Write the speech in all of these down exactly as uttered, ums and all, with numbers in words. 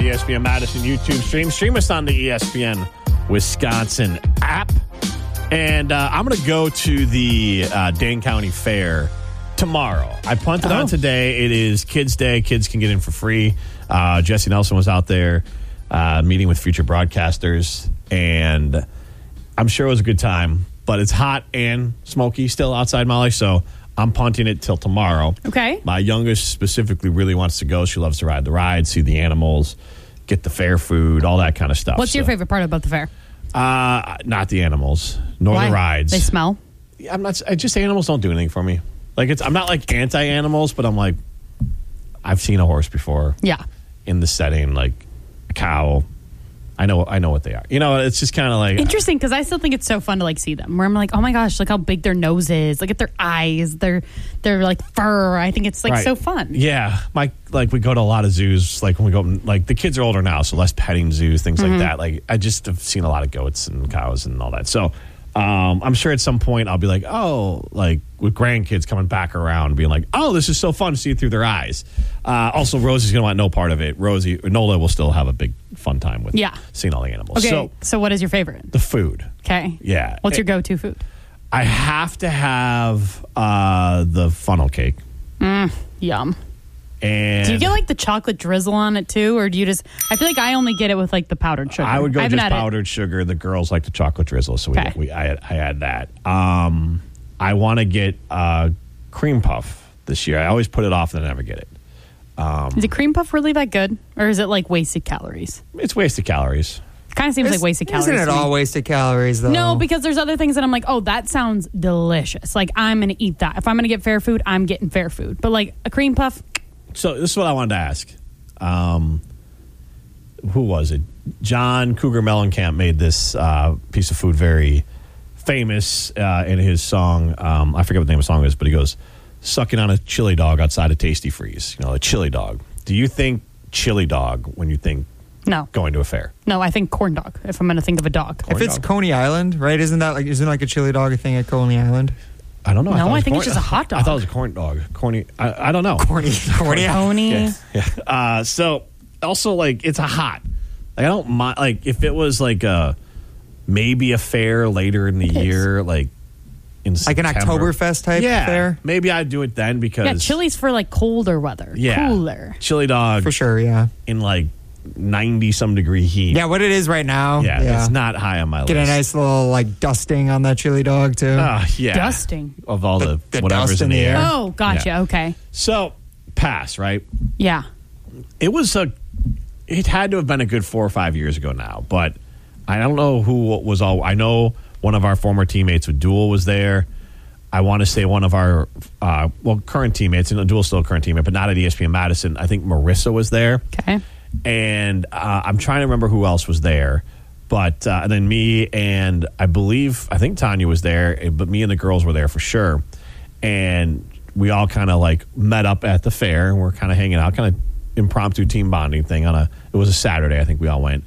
the E S P N Madison YouTube stream. Stream us on the E S P N Wisconsin app. And uh, I'm going to go to the uh, Dane County Fair tomorrow. I punted oh. on today. It is Kids Day. Kids can get in for free. Uh, Jesse Nelson was out there uh, meeting with future broadcasters. And I'm sure it was a good time. But it's hot and smoky still outside, Molly. So I'm punting it till tomorrow. Okay. My youngest specifically really wants to go. She loves to ride the ride, see the animals, get the fair food, all that kind of stuff. What's so, your favorite part about the fair? Uh, not the animals, nor Why? the rides. They smell? I'm not. I just animals don't do anything for me. Like it's. I'm not like anti-animals, but I'm like, I've seen a horse before. Yeah. In the setting, like a cow. I know. I know what they are. You know, it's just kind of like interesting because I still think it's so fun to like see them. Where I'm like, oh my gosh, look how big their nose is. Look at their eyes. Their their like fur. I think it's like right. so fun. Yeah, my like we go to a lot of zoos. Like when we go, like the kids are older now, so less petting zoos, things mm-hmm. like that. Like I just have seen a lot of goats and cows and all that. So um, I'm sure at some point I'll be like, oh, like with grandkids coming back around, being like, oh, this is so fun to see it through their eyes. Uh, also, Rosie's gonna want no part of it. Rosie, Nola will still have a big fun time with yeah. seeing all the animals. Okay, so, so what is your favorite? The food. Okay. Yeah. What's it, your go-to food? I have to have uh, the funnel cake. Mm, yum. And do you get like the chocolate drizzle on it too, or do you just? I feel like I only get it with like the powdered sugar. I would go I just powdered it. sugar. The girls like the chocolate drizzle, so we, okay. we I, I had that. Um, I want to get uh, cream puff this year. I always put it off and I never get it. Um, is the cream puff really that good, or is it like wasted calories? It's wasted calories. It kind of seems it's, like wasted calories. Isn't it all wasted calories though? No, because there's other things that I'm like, oh, that sounds delicious. Like I'm gonna eat that. If I'm gonna get fair food, I'm getting fair food. But like a cream puff. So this is what I wanted to ask. Um, who was it? John Cougar Mellencamp made this uh, piece of food very famous uh, in his song. Um, I forget what the name of the song is, but he goes, sucking on a chili dog outside of Tasty Freeze. You know, a chili dog. Do you think chili dog when you think no going to a fair? No, I think corn dog if I'm going to think of a dog. Corn if it's dog. Coney Island, right? Isn't that like isn't like a chili dog a thing at Coney Island? I don't know. No, I, I think corn, it's just a hot dog. I thought it was a corn dog. Corny. I, I don't know. Corny. Corny. Corny. Yeah. yeah. Uh, so also like it's a hot. Like, I don't mind. Like if it was like a maybe a fair later in the it year, is. like in like an September. Oktoberfest type yeah, fair. Maybe I'd do it then because yeah, chili's for like colder weather. Yeah, cooler. Chili dog for sure. Yeah, in like ninety some degree heat. Yeah, what it is right now. Yeah, yeah. it's not high on my Get list. Get a nice little like dusting on that chili dog too. Uh, yeah, dusting of all the, the, the whatever's in the air. air. Oh, gotcha. Yeah. Okay. So pass, right? Yeah. It was a. It had to have been a good four or five years ago now, but I don't know who was all. I know one of our former teammates with Duel was there. I want to say one of our, uh, well, current teammates, and Duel's still a current teammate, but not at E S P N Madison. I think Marissa was there. Okay. And uh, I'm trying to remember who else was there. But, uh, and then me and I believe, I think Tanya was there, but me and the girls were there for sure. And we all kind of like met up at the fair and we're kind of hanging out, kind of impromptu team bonding thing on a, it was a Saturday, I think we all went.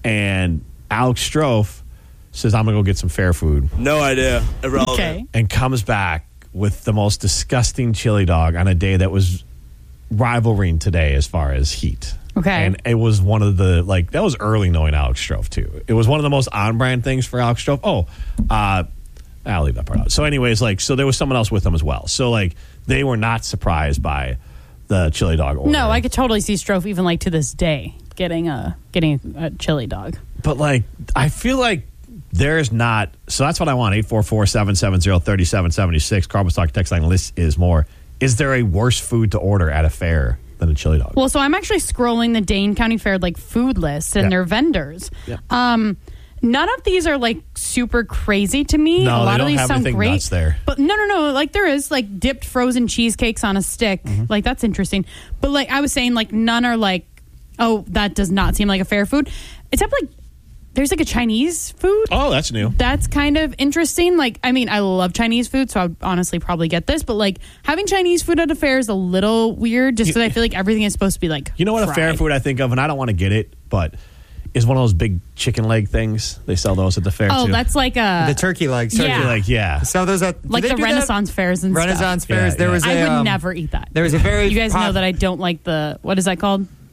And Alex Strofe says, I'm going to go get some fair food. No idea. Irrelevant. Okay. And comes back with the most disgusting chili dog on a day that was rivaling today as far as heat. Okay. And it was one of the, like, that was early knowing Alex Strofe, too. It was one of the most on-brand things for Alex Strofe. Oh, uh, I'll leave that part out. So anyways, like, so there was someone else with them as well. So, like, they were not surprised by the chili dog order. No, I could totally see Strofe even, like, to this day getting a, getting a chili dog. But, like, I feel like there's not, so that's what I want. eight four four, seven seven zero, three seven seven six. Carbos Talk text line list is more. Is there a worse food to order at a fair than a chili dog? Well, so I'm actually scrolling the Dane County Fair like food list and yeah. their vendors. Yeah. Um, none of these are like super crazy to me. No, a lot they of don't these have sound anything great. nuts there. But no, no, no. Like there is like dipped frozen cheesecakes on a stick. Mm-hmm. Like that's interesting. But like I was saying, like none are like, oh, that does not seem like a fair food. Except like there's like a Chinese food. Oh, that's new. That's kind of interesting. Like, I mean, I love Chinese food, so I would honestly probably get this. But like having Chinese food at a fair is a little weird, just because I feel like everything is supposed to be like. You know what fried. a fair food I think of, and I don't want to get it, but is one of those big chicken leg things. They sell those at the fair. Oh, too. that's like a the turkey legs. Yeah. Turkey leg, yeah. So those at like the Renaissance fairs and Renaissance stuff. fairs. Yeah, there yeah. was. A, I would um, never eat that. There was a very. You guys pop- know that I don't like the what is that called?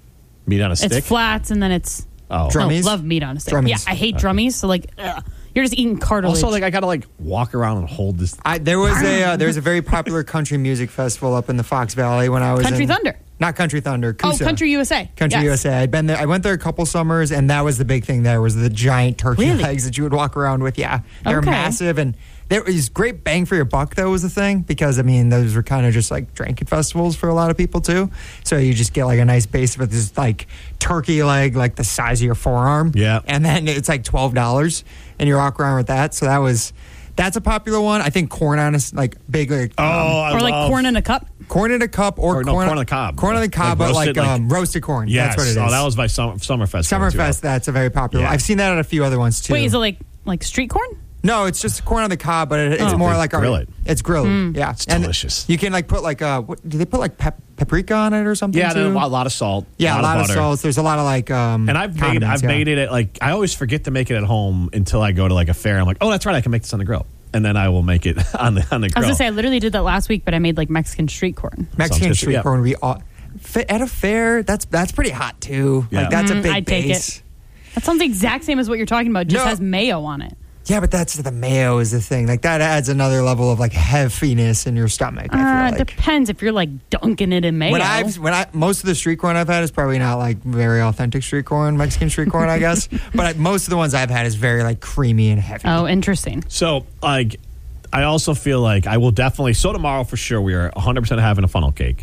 Meat on a stick? It's flats and then it's. Oh. Drummies? No, love meat on a stick. Drummies. Yeah, I hate drummies. So like, ugh, you're just eating cartilage. Also, like, I got to, like, walk around and hold this. I, there was a uh, there was a very popular country music festival up in the Fox Valley when I was Country in, Thunder. Not Country Thunder. Oh, Coosa. Country U S A. Country Yes. U S A. I'd been there. I went there a couple summers, and that was the big thing. There was the giant turkey Really? legs that you would walk around with. Yeah, they're Okay. massive, and there was great bang for your buck. That was the thing because I mean those were kind of just like drinking festivals for a lot of people too. So you just get like a nice base of this like turkey leg, like the size of your forearm. Yeah. and then it's like twelve dollars, and you walk around with that. So that was. That's a popular one. I think corn on a s- like big like Oh, I Or like love- corn in a cup. corn in a cup or, Or no, corn, corn on the cob. corn on the cob, Like but like, roasted, like- um, roasted corn. Yes. That's what it is. Oh, that was my summer, Summerfest. Summerfest. That's a very popular. Yeah. I've seen that at a few other ones too. Wait, is it like like street corn? No, it's just corn on the cob, but it, it's Oh. more They like grill a, it. It's grilled. Hmm. Yeah, It's And delicious. You can like put like uh, what do they put like pep- paprika on it or something? Yeah, too? and a lot of salt. Yeah, a lot, of, of butter. salts. There's a lot of like um. And I've made condiments, I've yeah. made it at like I always forget to make it at home until I go to like a fair. I'm like, oh, that's right, I can make this on the grill, and then I will make it on the on the I was grill. gonna say I literally did that last week, but I made like Mexican street corn. Mexican Sounds good, street yeah. corn would be aw- fa- at a fair. That's that's pretty hot too. Yeah. Like that's a Mm, big I'd take base. it. That sounds the exact same as what you're talking about. Just No. has mayo on it. Yeah, but that's the mayo is the thing. Like that adds another level of like heaviness in your stomach. I Uh, feel like. depends if you're like dunking it in mayo. When I've when I most of the street corn I've had is probably not like very authentic street corn, Mexican street corn, I guess. But I, most of the ones I've had is very like creamy and heavy. oh, interesting. So, like, I also feel like I will definitely. So tomorrow, for sure, we are one hundred percent having a funnel cake,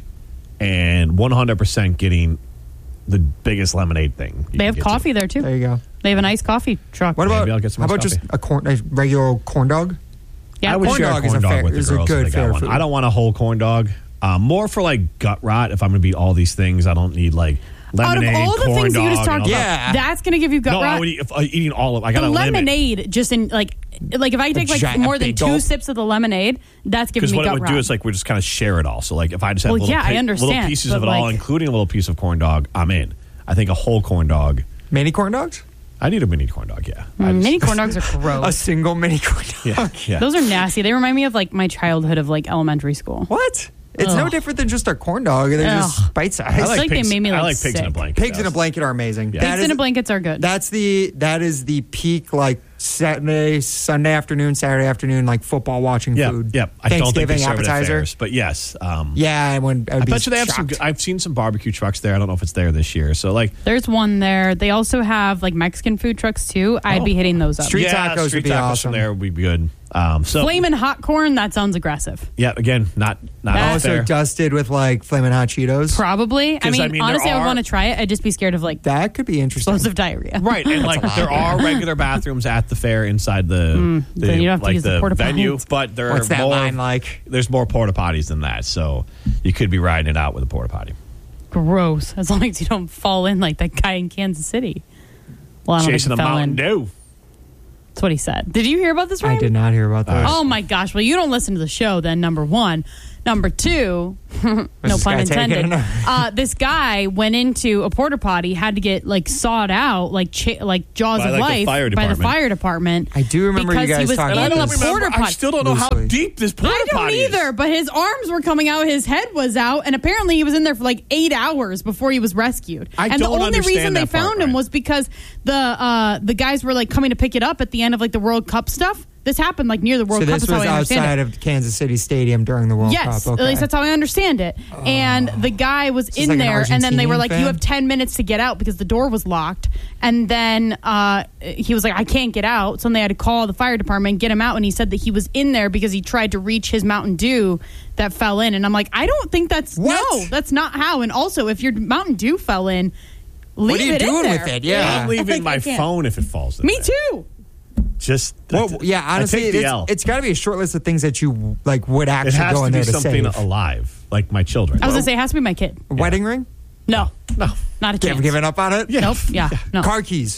and one hundred percent getting the biggest lemonade thing. you They can have get coffee to. there too. There you go. They have a nice coffee truck. What about Maybe I'll get some how nice about just coffee. a corn a regular old corn dog? Yeah, I would corn share dog a is corn a dog fair- with the is a girls good if they got fair one. food. I don't want a whole corn dog. Um, more for like gut rot. If I'm going to eat all these things, I don't need like Out of lemonade, all the corn things dog. you just and talked all about, that. Yeah. that's gonna give you gut No, rot. I would eat, if, uh, eating all of. I got the to limit. lemonade, just in like, like if I take like giant- more than big two gulp. sips of the lemonade, that's giving Because me what it gut would rot. do is like we just kind of share it all. So like if I just have Well, little, yeah, I pi- understand, little pieces of but, it all, like- including a little piece of corn dog, I'm in. I think a whole corn dog. Mini corn dogs? I need a mini corn dog. Yeah, I Mm, just- mini corn dogs are A gross. single mini corn dog. Yeah, yeah. Those are nasty. They remind me of like my childhood of like elementary school. What? It's no Ugh. different than just a corn dog. They're just Ugh. bite sized. I like, like they pigs, made me, I like, like pigs in a sick. blanket. Pigs in a yes. blanket are amazing. Yeah. That Pigs is- in a blankets are good. That's the that is the peak like Saturday, Sunday afternoon, Saturday afternoon like football watching Yeah, food. yeah. I don't think they Thanksgiving serve it at appetizer. fairs, but yes. Um, Yeah, I would. I, would I be bet you they have some. shocked. good- I've seen some barbecue trucks there. I don't know if it's there this year. So like There's one there. They also have like Mexican food trucks too. I'd Oh. be hitting those up. Street yeah, tacos street would be tacos awesome. from there would be good. Um, so Flamin' hot corn. That sounds aggressive. yeah, again, not not That- out Also there. dusted with like flaming hot Cheetos. Probably. I 'Cause, mean, I mean, there honestly, I would are- want to try it. I'd just be scared of like That could be interesting. explosive diarrhea. Right, and like there are regular bathrooms at the fair inside the, the Mm, then you don't have to like use the the porta venue, potties. but there What's are that more. line like? There's more porta potties than that, so you could be riding it out with a porta potty. Gross. As long as you don't fall in like that guy in Kansas City. Well, I don't Chasing a think he fell Mountain in. Dew. That's what he said. Did you hear about this, Ryan? I did not hear about those. Oh my gosh! Well, you don't listen to the show. Then number one, number two, no this pun guy taking intended. it? uh, this guy went into a porta potty, had to get like sawed out, like cha- like jaws By, of like, the life fire by the department. fire department. I do remember you because guys he was talking in about a this. porta potty. I still don't know how Loosely. deep this porta I don't potty is. either, but his arms were coming out, his head was out, and apparently he was in there for like eight hours before he was rescued. I and don't the only understand reason they that part, found him Ryan. was because the uh, the guys were like coming to pick it up at the end of like the World Cup stuff. This happened like near the World So Cup. this Is how was I understand outside it. of Kansas City Stadium during the World Yes, Cup. Okay. at least that's how I understand it. And the guy was is in like an there, and then they were Argentinian like, fan? "You have ten minutes to get out because the door was locked." And then uh, he was like, "I can't get out." So then they had to call the fire department and get him out. And he said that he was in there because he tried to reach his Mountain Dew that fell in. And I'm like, I don't think that's What? no, that's not how. And also, if your Mountain Dew fell in, leave What are you it in doing there. with it? Yeah. I'm leaving Like, my I can't. phone if it falls. in Me there. too. Just Well, that's- yeah, honestly, I take the it's, L. it's got to be a short list of things that you like would It actually has go to in be there to something save. alive, like my children. I was gonna say it has to be my kid. A wedding ring? No, no, not a Give, chance. giving up on it? Yeah. Nope. Yeah. No. Car keys.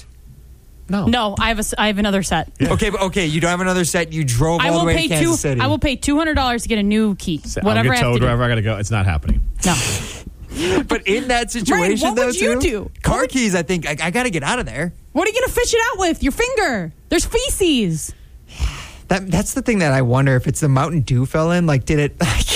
no, No, I have a, s- I have another set. Okay, but okay, you don't have another set. You drove I all will the way pay to Kansas two. City. I will pay two hundred dollars to get a new key. So Whatever I'll I get have towed to wherever I got to go. It's not happening. do. No. But in that situation, what though, would you too, do? car keys. I think I, I got to get out of there. What are you gonna fish it out with? Your finger. There's feces. That that's the thing that I wonder if it's the Mountain Dew fell in. Like, did it? Like,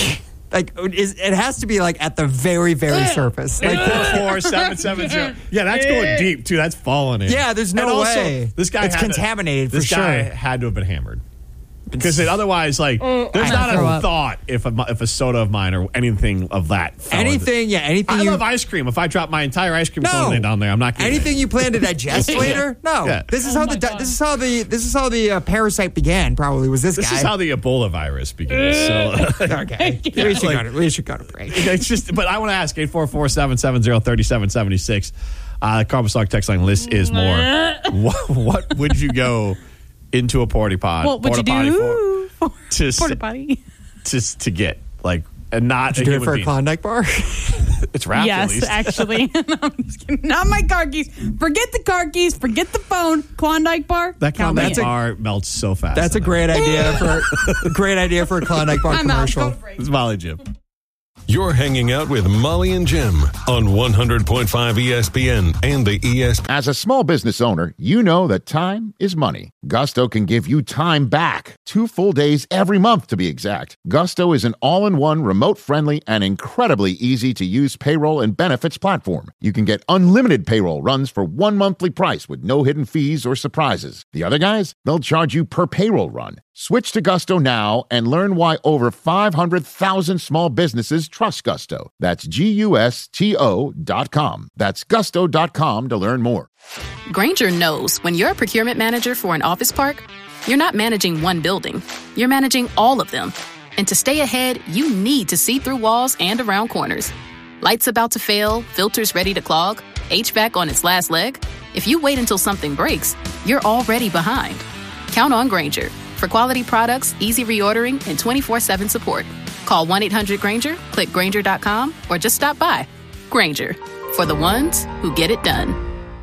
Like, is, it has to be like at the very, very surface. Like, eight four four, seven seven zero. Yeah, that's going deep, too. That's falling in. yeah, there's no And also, way. This guy it's had to- contaminated for This sure. guy had to have been hammered. Because it, otherwise, like, there's I not throw a up. thought if a, if a soda of mine or anything of that. fell into- Anything, yeah, anything. I you, love ice cream. If I drop my entire ice cream No. cone down there, I'm not getting anything it. you plan to digest later. No, Yeah. this is Oh how my the God. this is how the this is how the uh, parasite began. Probably was this, This guy. is how the Ebola virus begins. So okay, we should go to we should go to break. it's just, but I want to ask eight four four, seven seven zero, three seven seven six. Uh, Carbastalk text line list is more. what, what would you go into a porta potty? What would you porta potty do? for? To s- Porta potty. Just to get like and not Did a you do it human for a being. Klondike bar? It's wrapped at Yes, least. actually. No, I'm just kidding. Not my car keys. Forget the car keys. Forget the phone. Klondike bar. That count me Klondike in. bar melts so fast. That's a in great idea for a great idea for a Klondike bar I'm out. commercial. Go break. It's Molly Jim. You're hanging out with Molly and Jim on one hundred point five E S P N and the E S P N. As a small business owner, you know that time is money. Gusto can give you time back. Two full days every month, to be exact. Gusto is an all-in-one, remote-friendly, and incredibly easy-to-use payroll and benefits platform. You can get unlimited payroll runs for one monthly price with no hidden fees or surprises. The other guys, they'll charge you per payroll run. Switch to Gusto now and learn why over five hundred thousand small businesses trust Gusto. That's G U S T O dot com. That's gusto dot com to learn more. Grainger knows when you're a procurement manager for an office park, you're not managing one building, you're managing all of them. And to stay ahead, you need to see through walls and around corners. Lights about to fail, filters ready to clog, H V A C on its last leg. If you wait until something breaks, you're already behind. Count on Grainger for quality products, easy reordering, and twenty-four seven support. Call one eight hundred Grainger, click Grainger dot com, or just stop by. Grainger, for the ones who get it done.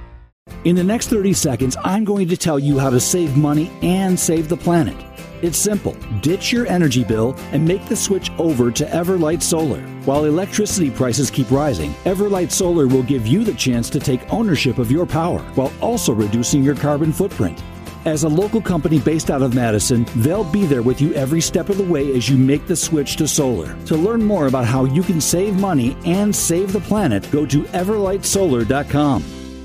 In the next thirty seconds, I'm going to tell you how to save money and save the planet. It's simple. Ditch your energy bill and make the switch over to Everlight Solar. While electricity prices keep rising, Everlight Solar will give you the chance to take ownership of your power while also reducing your carbon footprint. As a local company based out of Madison, they'll be there with you every step of the way as you make the switch to solar. To learn more about how you can save money and save the planet, go to everlight solar dot com.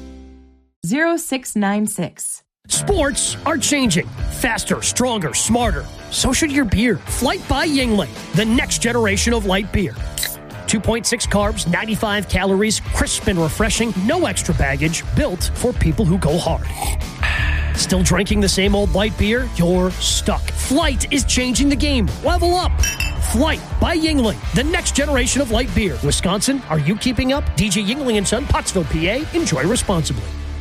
zero six nine six. Sports are changing. Faster, stronger, smarter. So should your beer. Flight by Yingling, the next generation of light beer. two point six carbs, ninety-five calories, crisp and refreshing, no extra baggage, built for people who go hard. Still drinking the same old light beer? You're stuck. Flight is changing the game. Level up. Flight by Yingling, the next generation of light beer. Wisconsin, are you keeping up? D J Yingling and Son, Pottsville, P A. Enjoy responsibly.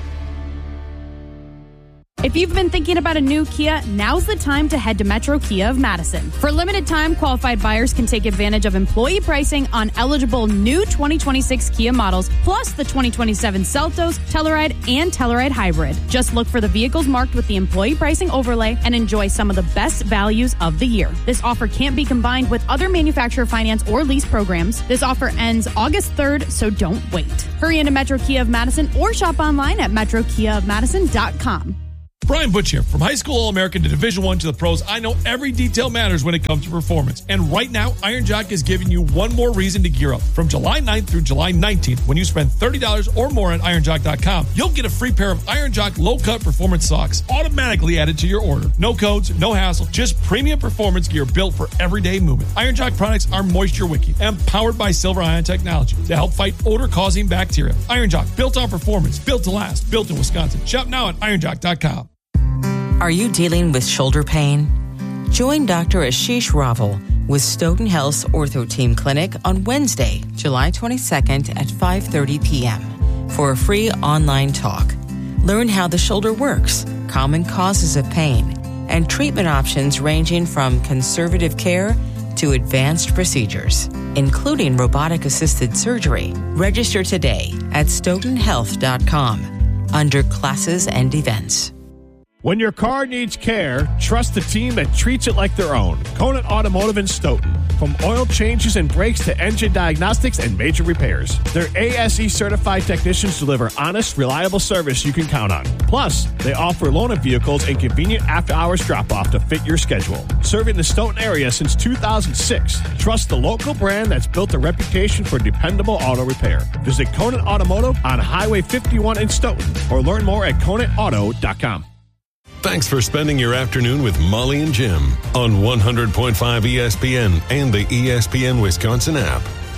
If you've been thinking about a new Kia, now's the time to head to Metro Kia of Madison. For a limited time, qualified buyers can take advantage of employee pricing on eligible new twenty twenty-six Kia models, plus the twenty twenty-seven Seltos, Telluride, and Telluride Hybrid. Just look for the vehicles marked with the employee pricing overlay and enjoy some of the best values of the year. This offer can't be combined with other manufacturer finance or lease programs. This offer ends August third, so don't wait. Hurry into Metro Kia of Madison or shop online at metro kia of madison dot com. Brian Butch here. From high school All-American to Division One to the pros, I know every detail matters when it comes to performance. And right now, Iron Jock is giving you one more reason to gear up. From July ninth through July nineteenth, when you spend thirty dollars or more at iron jock dot com, you'll get a free pair of Iron Jock low-cut performance socks automatically added to your order. No codes, no hassle, just premium performance gear built for everyday movement. Iron Jock products are moisture wicking and powered by Silver Ion technology to help fight odor-causing bacteria. Iron Jock, built on performance, built to last, built in Wisconsin. Shop now at iron jock dot com. Are you dealing with shoulder pain? Join Doctor Ashish Raval with Stoughton Health's Ortho Team Clinic on Wednesday, July twenty-second at five thirty p.m. for a free online talk. Learn how the shoulder works, common causes of pain, and treatment options ranging from conservative care to advanced procedures, including robotic-assisted surgery. Register today at stoughton health dot com under classes and events. When your car needs care, trust the team that treats it like their own. Conant Automotive in Stoughton. From oil changes and brakes to engine diagnostics and major repairs. Their A S E certified technicians deliver honest, reliable service you can count on. Plus, they offer loaner vehicles and convenient after-hours drop-off to fit your schedule. Serving the Stoughton area since two thousand six. Trust the local brand that's built a reputation for dependable auto repair. Visit Conant Automotive on Highway fifty-one in Stoughton or learn more at conant auto dot com. Thanks for spending your afternoon with Molly and Jim on one hundred point five E S P N and the E S P N Wisconsin app.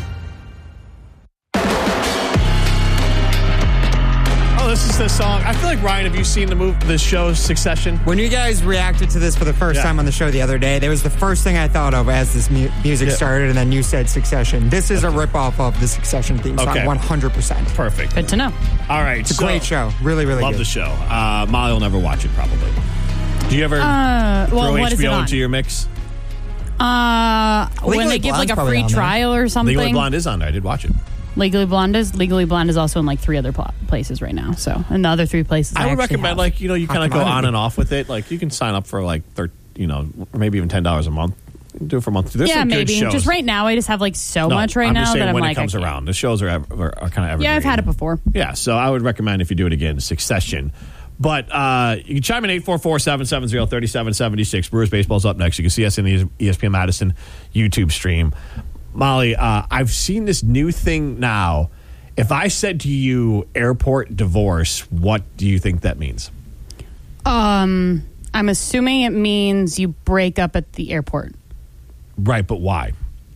Oh, this is the song. I feel like, Ryan, have you seen the move, the show Succession? When you guys reacted to this for the first Yeah. time on the show the other day, that was the first thing I thought of as this mu- music Yeah. started, and then you said Succession. This is a ripoff of the Succession theme song, Okay. one hundred percent. Perfect. Good to know. All right. It's a so- great show. Really, really Love good. the show. Uh, Molly will never watch it, probably. Do you ever Uh, well, throw what is H B O it on? into your mix? Uh, when Legally they give like Blonde's a probably free on there. trial or something. Legally Blonde is on there. I did watch it. Legally Blonde is Legally Blonde is also in like three other pl- places right now. So, and the other three places, I, I would actually recommend, have. like, you know, you kind of go come on. on and off with it. Like, you can sign up for like, thir- you know, or maybe even ten dollars a month. Do it for a month. There's yeah, some good maybe. shows. Just right now, I just have like so No, much right I'm now just saying that I'm when like, it comes I can't. around, the shows are, ever, are, are kind of evergreen. Yeah, I've had it before. Yeah, so I would recommend if you do it again, Succession. But uh, you can chime in eight four four, seven seven zero, three seven seven six. Brewers Baseball's up next. You can see us in the E S P N Madison YouTube stream. Molly, uh, I've seen this new thing now. If I said to you airport divorce, what do you think that means? Um, I'm assuming it means you break up at the airport. Right, but why?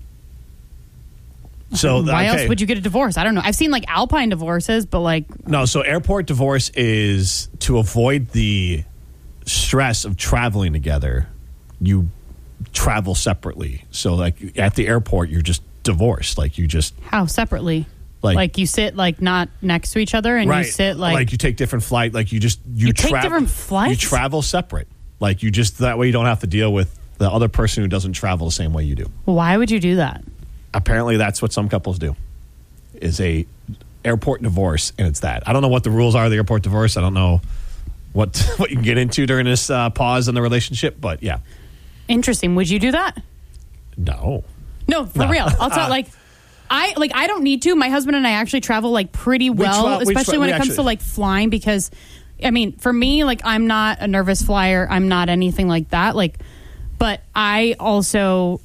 So Why okay. else would you get a divorce? I don't know. I've seen like Alpine divorces, but like No, so airport divorce is to avoid the stress of traveling together. You travel separately. So, like, at the airport, you're just divorced. Like, you just how separately? Like- Like, you sit like not next to each other, and right. you sit like, you take different flight. Like, you just you, You take travel- different flights? You travel separate. Like, you just that way you don't have to deal with the other person who doesn't travel the same way you do. why would you do that? Apparently, that's what some couples do. Is a airport divorce, and it's that. I don't know what the rules are of the airport divorce. I don't know what what you can get into during this uh, pause in the relationship, but yeah, Interesting. Would you do that? no. No, for No. real. I'll tell Uh, like. I like. I don't need to. My husband and I actually travel like pretty well, tra- we tra- especially when we it comes actually- to like flying. Because, I mean, for me, like I'm not a nervous flyer. I'm not anything like that. Like, but I also,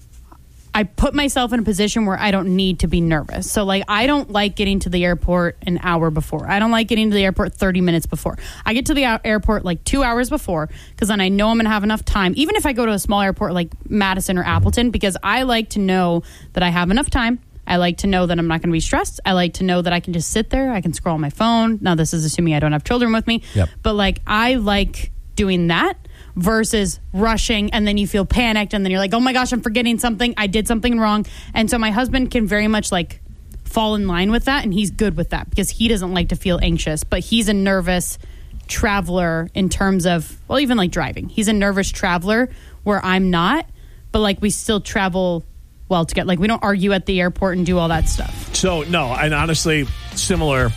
I put myself in a position where I don't need to be nervous. So like, I don't like getting to the airport an hour before. I don't like getting to the airport thirty minutes before. I get to the ou- airport like two hours before because then I know I'm going to have enough time. Even if I go to a small airport like Madison or Appleton, because I like to know that I have enough time. I like to know that I'm not going to be stressed. I like to know that I can just sit there. I can scroll on my phone. Now, this is assuming I don't have children with me. Yep. But like, I like doing that versus rushing, and then you feel panicked, and then you're like, oh my gosh, I'm forgetting something. I did something wrong. And so my husband can very much like fall in line with that, and he's good with that because he doesn't like to feel anxious, but he's a nervous traveler in terms of, well, even like driving. He's a nervous traveler where I'm not, but like we still travel well together. Like we don't argue at the airport and do all that stuff. So no, and honestly, similar.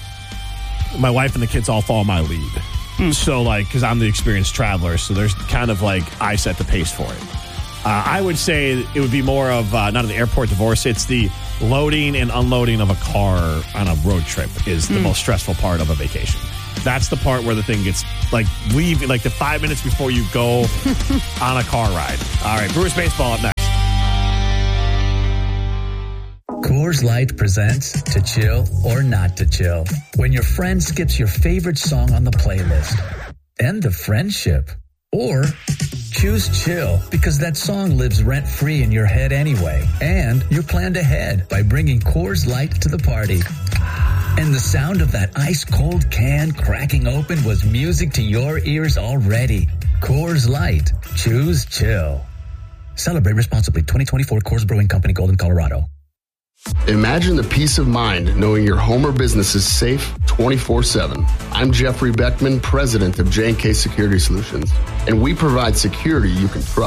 My wife and the kids all follow my lead. Hmm. So like, because I'm the experienced traveler, so there's kind of like I set the pace for it. Uh, I would say it would be more of uh, not an airport divorce. It's the loading and unloading of a car on a road trip is the Hmm. most stressful part of a vacation. That's the part where the thing gets like leaving, like the five minutes before you go on a car ride. All right, Brewers Baseball up next. Coors Light presents To Chill or Not to Chill. When your friend skips your favorite song on the playlist. End the friendship. Or choose chill because that song lives rent-free in your head anyway. And you're planned ahead by bringing Coors Light to the party. And the sound of that ice-cold can cracking open was music to your ears already. Coors Light. Choose chill. Celebrate responsibly. twenty twenty-four Coors Brewing Company, Golden, Colorado. Imagine the peace of mind knowing your home or business is safe twenty-four seven. I'm Jeffrey Beckman, president of J and K Security Solutions, and we provide security you can trust.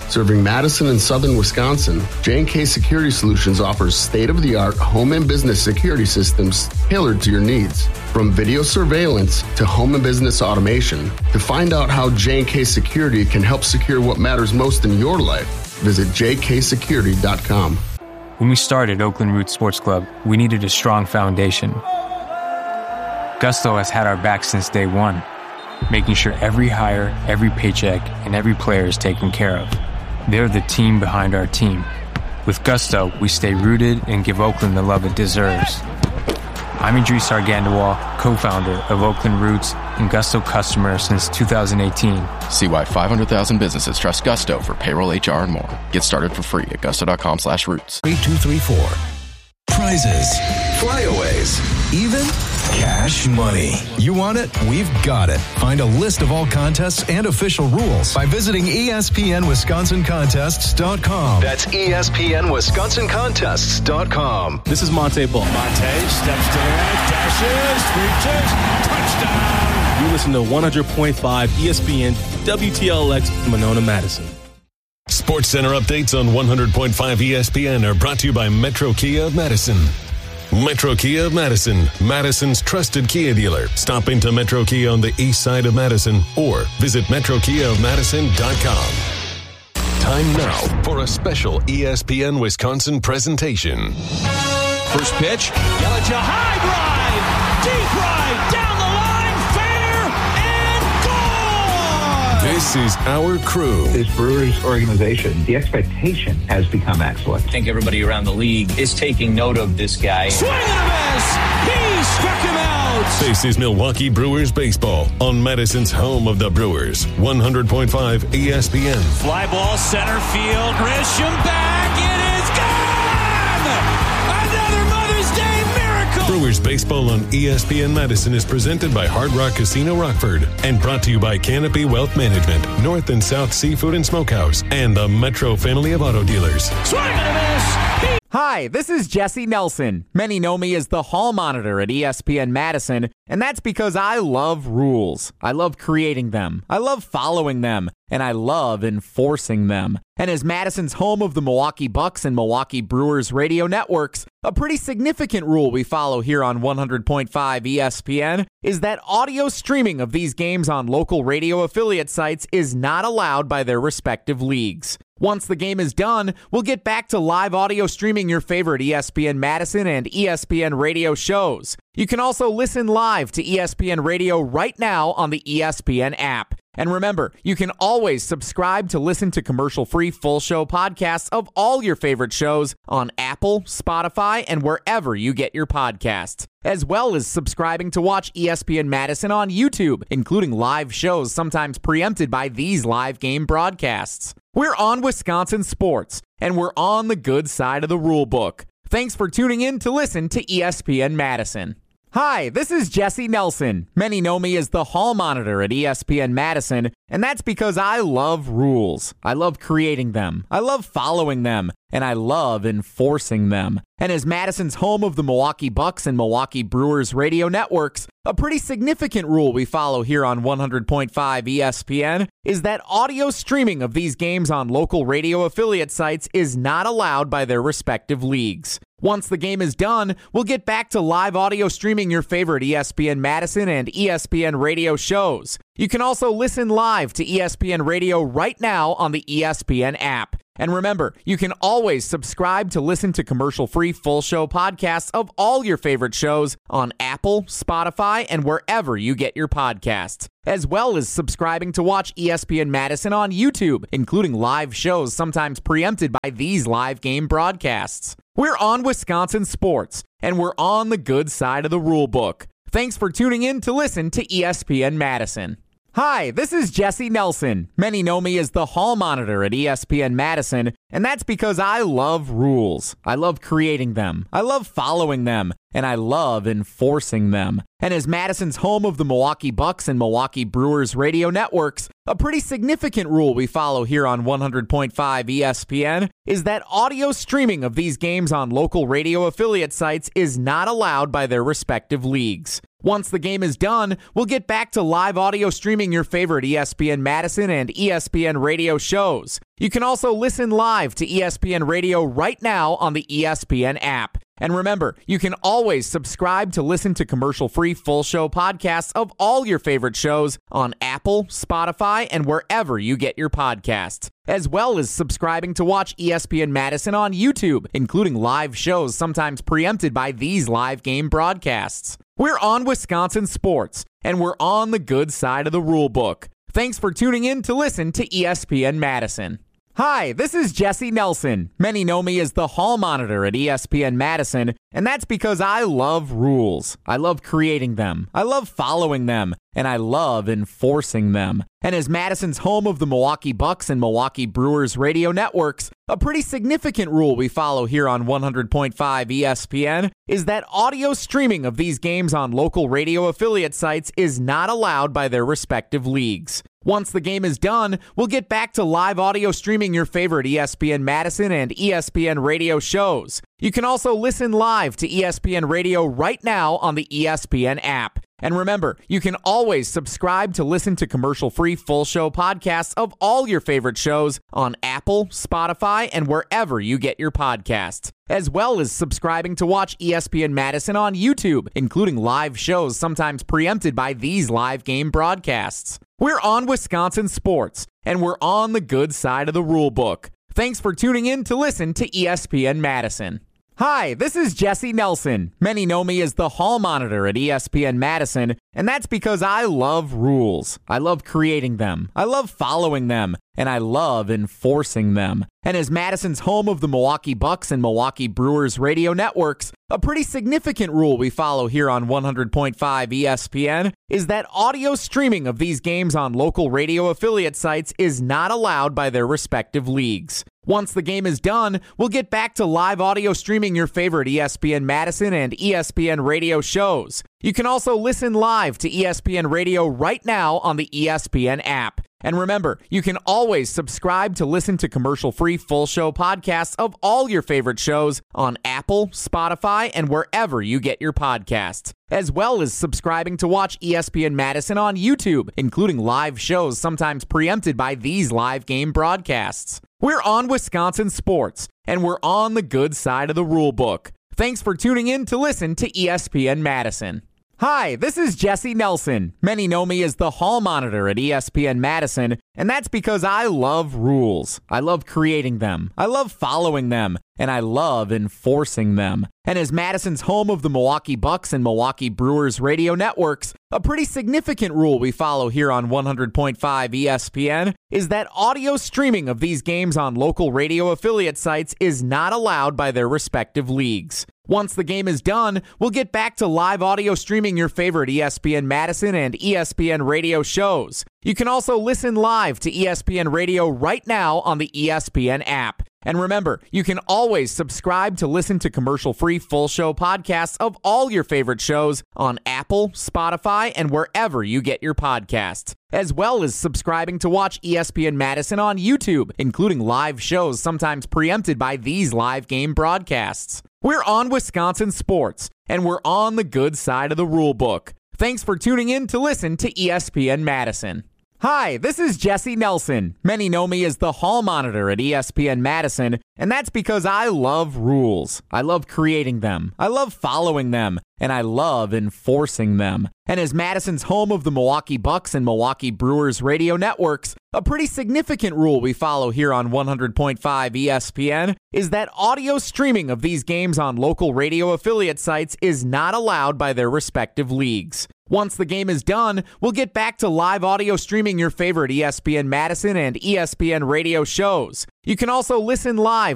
Serving Madison and southern Wisconsin, J and K Security Solutions offers state-of-the-art home and business security systems tailored to your needs. From video surveillance to home and business automation, to find out how J and K Security can help secure what matters most in your life, visit j k security dot com. When we started Oakland Roots Sports Club, we needed a strong foundation. Gusto has had our back since day one, making sure every hire, every paycheck, and every player is taken care of. They're the team behind our team. With Gusto, we stay rooted and give Oakland the love it deserves. I'm Idris Argandawal, co-founder of Oakland Roots and Gusto customer since two thousand eighteen. See why five hundred thousand businesses trust Gusto for payroll, H R, and more. Get started for free at gusto.com slash roots. three two three four. Prizes, flyaways, even cash money. You want it? We've got it. Find a list of all contests and official rules by visiting E S P N Wisconsin Contests dot com. That's E S P N Wisconsin Contests dot com. This is Monte Ball. Monte steps to the right, dashes, reaches, touchdown. You listen to one hundred point five E S P N W T L X Monona Madison. Sports Center updates on one hundred point five E S P N are brought to you by Metro Kia of Madison. Metro Kia of Madison, Madison's trusted Kia dealer. Stop into Metro Kia on the east side of Madison or visit metro kia of madison dot com. Time now for a special E S P N Wisconsin presentation. First pitch, Yelich a high drive, deep right, down the line, fair, and gone! This is our crew. This Brewers organization, the expectation has become excellent. I think everybody around the league is taking note of this guy. Swing and a miss! He struck him out! This is Milwaukee Brewers baseball on Madison's home of the Brewers, one hundred point five E S P N. Fly ball, center field, Grisham back, it is gone! Another Mother's Day miracle! Brewers baseball on E S P N Madison is presented by Hard Rock Casino Rockford and brought to you by Canopy Wealth Management, North and South Seafood and Smokehouse, and the Metro family of auto dealers. Swing and a miss! He- Hi, this is Jesse Nelson. Many know me as the Hall Monitor at E S P N Madison, and that's because I love rules. I love creating them. I love following them. And I love enforcing them. And as Madison's home of the Milwaukee Bucks and Milwaukee Brewers radio networks, a pretty significant rule we follow here on one hundred point five E S P N is that audio streaming of these games on local radio affiliate sites is not allowed by their respective leagues. Once the game is done, we'll get back to live audio streaming your favorite E S P N Madison and E S P N radio shows. You can also listen live to E S P N radio right now on the E S P N app. And remember, you can always subscribe to listen to commercial-free full show podcasts of all your favorite shows on Apple, Spotify, and wherever you get your podcasts, as well as subscribing to watch E S P N Madison on YouTube, including live shows sometimes preempted by these live game broadcasts. We're on Wisconsin sports, and we're on the good side of the rule book. Thanks for tuning in to listen to E S P N Madison. Hi, this is Jesse Nelson. Many know me as the Hall Monitor at E S P N Madison, and that's because I love rules. I love creating them. I love following them. And I love enforcing them. And as Madison's home of the Milwaukee Bucks and Milwaukee Brewers radio networks, a pretty significant rule we follow here on one hundred point five E S P N is that audio streaming of these games on local radio affiliate sites is not allowed by their respective leagues. Once the game is done, we'll get back to live audio streaming your favorite E S P N Madison and E S P N radio shows. You can also listen live to E S P N radio right now on the E S P N app. And remember, you can always subscribe to listen to commercial-free full show podcasts of all your favorite shows on Apple, Spotify, and wherever you get your podcasts, as well as subscribing to watch E S P N Madison on YouTube, including live shows sometimes preempted by these live game broadcasts. We're on Wisconsin sports, and we're on the good side of the rule book. Thanks for tuning in to listen to E S P N Madison. Hi, this is Jesse Nelson. Many know me as the Hall Monitor at E S P N Madison, and that's because I love rules. I love creating them. I love following them. And I love enforcing them. And as Madison's home of the Milwaukee Bucks and Milwaukee Brewers radio networks, a pretty significant rule we follow here on one hundred point five E S P N is that audio streaming of these games on local radio affiliate sites is not allowed by their respective leagues. Once the game is done, we'll get back to live audio streaming your favorite E S P N Madison and E S P N radio shows. You can also listen live to E S P N Radio right now on the E S P N app. And remember, you can always subscribe to listen to commercial-free full show podcasts of all your favorite shows on Apple, Spotify, and wherever you get your podcasts, as well as subscribing to watch E S P N Madison on YouTube, including live shows sometimes preempted by these live game broadcasts. We're on Wisconsin sports, and we're on the good side of the rule book. Thanks for tuning in to listen to E S P N Madison. Hi, this is Jesse Nelson. Many know me as the hall monitor at E S P N Madison, and that's because I love rules. I love creating them. I love following them, and I love enforcing them. And as Madison's home of the Milwaukee Bucks and Milwaukee Brewers radio networks, a pretty significant rule we follow here on one hundred point five E S P N is that audio streaming of these games on local radio affiliate sites is not allowed by their respective leagues. Once the game is done, we'll get back to live audio streaming your favorite E S P N Madison and E S P N radio shows. You can also listen live to E S P N Radio right now on the E S P N app. And remember, you can always subscribe to listen to commercial-free full show podcasts of all your favorite shows on Apple, Spotify, and wherever you get your podcasts, as well as subscribing to watch E S P N Madison on YouTube, including live shows sometimes preempted by these live game broadcasts. We're on Wisconsin sports, and we're on the good side of the rule book. Thanks for tuning in to listen to E S P N Madison. Hi, this is Jesse Nelson. Many know me as the hall monitor at E S P N Madison, and that's because I love rules. I love creating them. I love following them, and I love enforcing them. And as Madison's home of the Milwaukee Bucks and Milwaukee Brewers radio networks, a pretty significant rule we follow here on one hundred point five E S P N is that audio streaming of these games on local radio affiliate sites is not allowed by their respective leagues. Once the game is done, we'll get back to live audio streaming your favorite E S P N Madison and E S P N radio shows. You can also listen live to E S P N Radio right now on the E S P N app. And remember, you can always subscribe to listen to commercial-free full show podcasts of all your favorite shows on Apple, Spotify, and wherever you get your podcasts, as well as subscribing to watch E S P N Madison on YouTube, including live shows sometimes preempted by these live game broadcasts. We're on Wisconsin sports, and we're on the good side of the rule book. Thanks for tuning in to listen to E S P N Madison. Hi, this is Jesse Nelson. Many know me as the hall monitor at E S P N Madison, and that's because I love rules. I love creating them. I love following them, and I love enforcing them. And as Madison's home of the Milwaukee Bucks and Milwaukee Brewers radio networks, a pretty significant rule we follow here on one hundred point five E S P N is that audio streaming of these games on local radio affiliate sites is not allowed by their respective leagues. Once the game is done, we'll get back to live audio streaming your favorite E S P N Madison and E S P N radio shows. You can also listen live to E S P N Radio right now on the E S P N app. And remember, you can always subscribe to listen to commercial-free full show podcasts of all your favorite shows on Apple, Spotify, and wherever you get your podcasts, as well as subscribing to watch E S P N Madison on YouTube, including live shows sometimes preempted by these live game broadcasts. We're on Wisconsin sports, and we're on the good side of the rule book. Thanks for tuning in to listen to E S P N Madison. Hi, this is Jesse Nelson. Many know me as the hall monitor at E S P N Madison, and that's because I love rules. I love creating them. I love following them, and I love enforcing them. And as Madison's home of the Milwaukee Bucks and Milwaukee Brewers radio networks, a pretty significant rule we follow here on one hundred point five E S P N is that audio streaming of these games on local radio affiliate sites is not allowed by their respective leagues. Once the game is done, we'll get back to live audio streaming your favorite E S P N Madison and E S P N radio shows. You can also listen live